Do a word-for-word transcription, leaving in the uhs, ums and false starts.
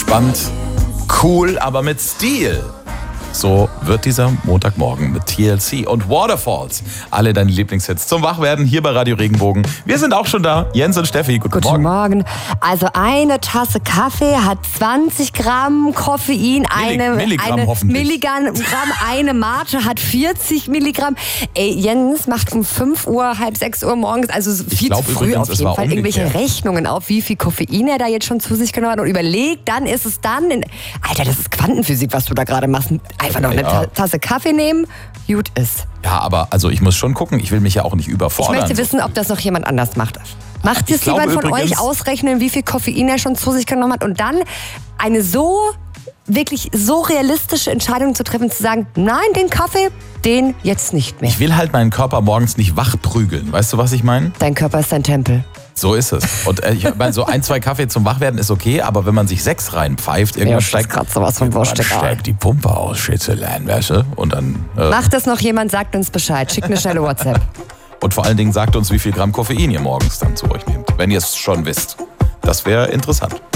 entspannt, cool, aber mit Stil. So wird dieser Montagmorgen mit T L C und Waterfalls. Alle deine Lieblingshits zum Wachwerden hier bei Radio Regenbogen. Wir sind auch schon da. Jens und Steffi, guten, guten Morgen. Morgen. Also eine Tasse Kaffee hat zwanzig Gramm Koffein. Eine, Milligramm eine hoffentlich. Milligramm, eine Mate hat vierzig Milligramm. Ey, Jens macht um fünf Uhr, halb sechs Uhr morgens, also viel glaub, zu früh übrigens, auf es jeden war Fall, umgekehrt. irgendwelche Rechnungen auf, wie viel Koffein er da jetzt schon zu sich genommen hat und überlegt, dann ist es dann, in, Alter, das ist Quantenphysik, was du da gerade machst. Einfach noch eine Ja. Tasse Kaffee nehmen, gut ist. Ja, aber also ich muss schon gucken, ich will mich ja auch nicht Ich überfordern. möchte wissen, ob das noch jemand anders macht. Macht Ich jetzt glaube jemand von übrigens- euch ausrechnen, wie viel Koffein er schon zu sich genommen hat und dann eine so, wirklich so realistische Entscheidung zu treffen, zu sagen, nein, den Kaffee, den jetzt nicht mehr. Ich will halt meinen Körper morgens nicht wach prügeln. Weißt du, was ich meine? Dein Körper ist dein Tempel. So ist es. Und äh, ich meine, so ein, zwei Kaffee zum Wachwerden ist okay, aber wenn man sich sechs reinpfeift, irgendwann Ja, steigt, grad sowas von irgendwann wurstig, steigt die Pumpe aus, Schätzelein, weißt du? Und dann... Äh, Macht das noch jemand, sagt uns Bescheid. Schickt eine schnelle WhatsApp. und vor allen Dingen sagt uns, wie viel Gramm Koffein ihr morgens dann zu euch nehmt. Wenn ihr es schon wisst. Das wäre interessant.